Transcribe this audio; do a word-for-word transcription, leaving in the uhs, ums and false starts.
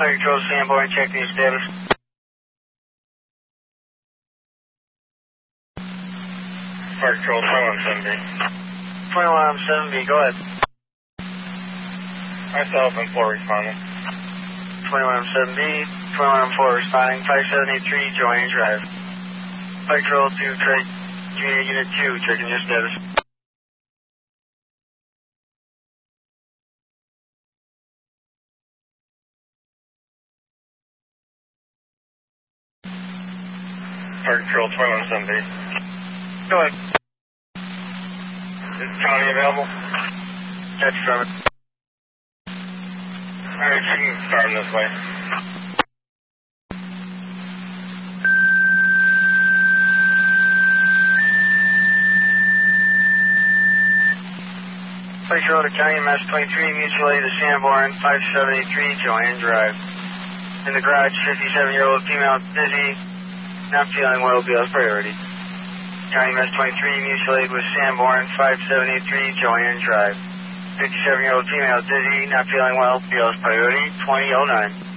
Fire Control Sanborn, check the status. Fire Control twenty-one seven B. twenty-one seven B, go ahead. Myself and four responding. twenty-one seven B, twenty-one four responding, five seven eight three, Joanne Drive. Fire Control to Trade Community Unit two, checking your status. Fire Control twenty-one seven B. Go ahead. Is County available? Catch from it. Alright, you can start him this way. Fire Control to County M S twenty-three, mutual aid to Sanborn, five seven eight three, Joanne Drive. In the garage, fifty-seven-year-old female, dizzy, not feeling well, B L's priority. County M S twenty-three, mutual aid with Sanborn, five seven eight three, Joanne Drive. fifty-seven-year-old female, dizzy, not feeling well, B L's priority, twenty oh nine.